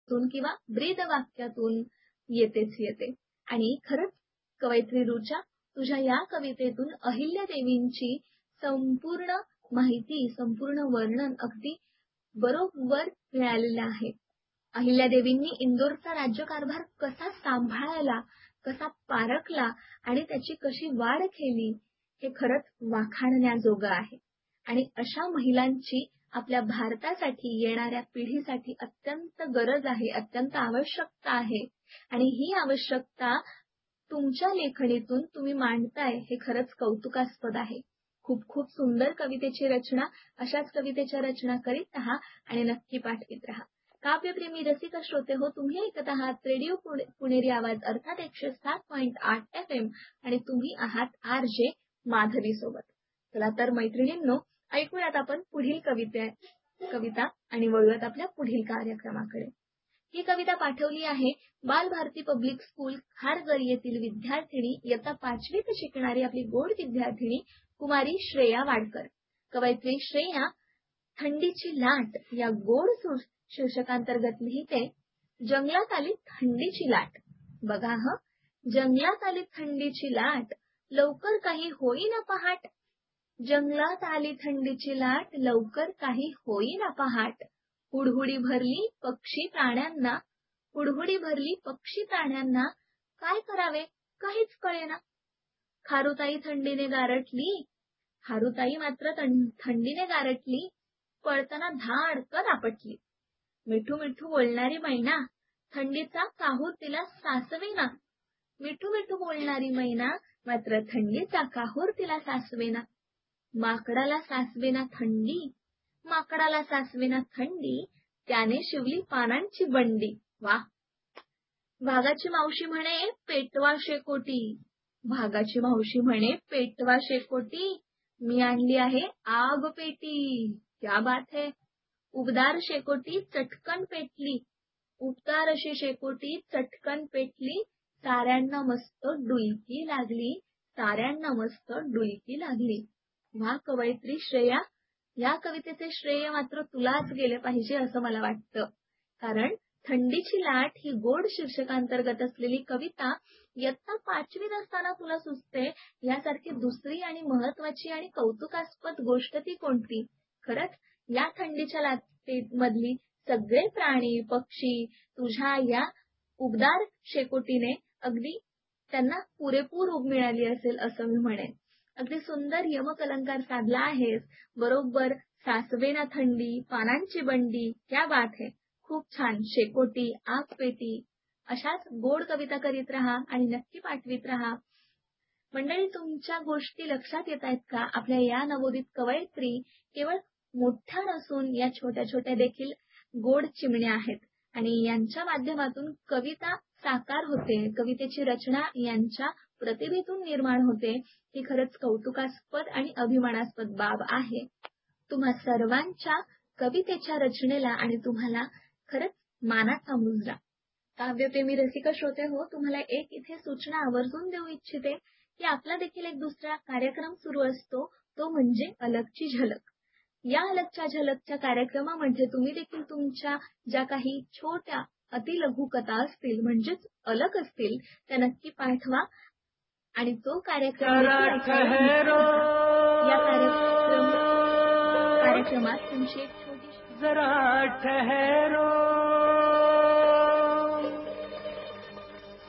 वाक्यातून किंवा ब्रीद वाक्यातून येते. आणि खरंच कवयित्री रुचा, तुझ्या या कवितेतून अहिल्यादेवींची संपूर्ण माहिती, संपूर्ण वर्णन अगदी बरोबर मिळालेलं आहे. अहिल्यादेवींनी इंदोरचा राज्यकारभार कसा सांभाळला, कसा पारखला आणि त्याची कशी वाढ केली, हे खरंच वाखाणण्याजोगं आहे. आणि अशा महिलांची आपल्या भारतासाठी, येणाऱ्या पिढीसाठी अत्यंत गरज आहे, अत्यंत आवश्यकता आहे. आणि ही आवश्यकता तुमच्या लेखणीतून तुम्ही मांडताय, हे खरंच कौतुकास्पद आहे. खूप खूप सुंदर कवितेची रचना. अशाच कवितेच्या रचना करीत राहा आणि नक्की पाठवीत राहा. काव्यप्रेमी रसिक श्रोते हो, तुम्ही ऐकत आहात रेडिओ पुणेरी आवाज अर्थात 107.8 FM आणि तुम्ही आहात RJ माधवी सोबत. चला तर मैत्रिणींनो, ऐकूयात आपण पुढील कविता आणि वळूयात आपल्या पुढील कार्यक्रमाकडे. ही कविता पाठवली आहे बालभारती पब्लिक स्कूल खारघर येथील विद्यार्थिनी, इयत्ता 5वीत शिकणारी आपली गोड विद्यार्थिनी कुमारी श्रेया वाडकर. कवयित्री श्रेया थंडीची लाट या गोड शीर्षकांतर्गत लिहिते, जंगलात आली थंडीची लाट. बघा जंगलात आली थंडीची लाट, लवकर काही होईना पहाट. जंगलात आली थंडीची लाट, लवकर काही होईना पहाट. हुडहुडी भरली पक्षी प्राण्यांना, हुडहुडी भरली पक्षी प्राण्यांना, काय करावे काहीच कळेना. खारुताई थंडीने गारटली, खारुताई मात्र थंडीने गारटली, पळताना धाडकन आपटली. मिठू मिठू बोलणारी मैना, थंडीचा काहूर तिला सासवेना. मिठू मिठू बोलणारी मैना, मात्र थंडीचा काहूर तिला सासवेना. माकडाला सासवेना थंडी, माकडाला सासवेना थंडी, त्याने शिवली पानांची बंडी. वा. वाघाची मावशी म्हणे पेटवा शेकोटी, वाघाची मावशी म्हणे पेटवा शेकोटी, मी आणली आहे आग पेटी. क्या बात है. उबदार शेकोटी चटकन पेटली, उबदार अशी शेकोटी चटकन पेटली, साऱ्यांना मस्त डुलकी लागली, साऱ्यांना मस्त डुलकी लागली. वा कवयित्री श्रेया, या कवितेचे श्रेय मात्र तुलाच गेले पाहिजे असं मला वाटतं. कारण थंडीची लाट ही गोड शीर्षकांतर्गत असलेली कविता इयत्ता 5वीत असताना तुला सुचते, यासारखी दुसरी आणि महत्वाची आणि कौतुकास्पद गोष्ट ती कोणती? खरंच या थंडीच्या लाटेमधली सगळे प्राणी पक्षी तुझ्या या उबदार शेकोटीने अगदी त्यांना पुरेपूर उब मिळाली असेल असं मी म्हणेन. अगदी सुंदर यमकलंकार साधला आहेस. बरोबर सासवेना थंडी, पानांची बंडी, क्या बात है. खूप छान. शेकोटी, आग पेटी, अशाच गोड कविता करीत राहा आणि नक्की पाठवीत राहा. मंडळी, तुमच्या गोष्टी लक्षात येत आहेत का? आपल्या या नवोदित कवयित्री केवळ मोठ्या नसून या छोट्या छोट्या देखील गोड चिमण्या आहेत आणि यांच्या माध्यमातून कविता साकार होते, कवितेची रचना यांच्या प्रतिभेतून निर्माण होते. ही खरंच कौतुकास्पद आणि अभिमानास्पद बाब आहे. तुम्हा सर्वांच्या कवितेच्या रचनेला आणि तुम्हाला खरंच मानाचा मुजरा. काव्यप्रेमी रसिक श्रोते हो, तुम्हाला एक इथे सूचना आवर्जून देऊ इच्छिते की आपला देखील एक दुसरा कार्यक्रम सुरू असतो, तो म्हणजे अलगची झलक. या अलगच्या झलकच्या कार्यक्रमामध्ये तुम्ही देखील तुमच्या ज्या काही छोट्या अतिलघु कथा असतील म्हणजेच अलग असतील त्या नक्की पाठवा आणि तो कार्यक्रम या कार्यक्रमात तुमची एक छोटी जरा ठहरो